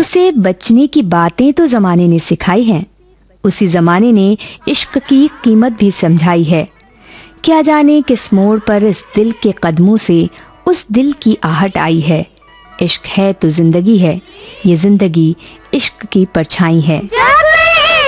से बचने की बातें तो ज़माने ने सिखाई हैं, उसी ज़माने ने इश्क की कीमत भी समझाई है। क्या जाने किस मोड़ पर इस दिल के कदमों से उस दिल की आहट आई है। इश्क है तो ज़िंदगी है, ये ज़िंदगी इश्क की परछाई है।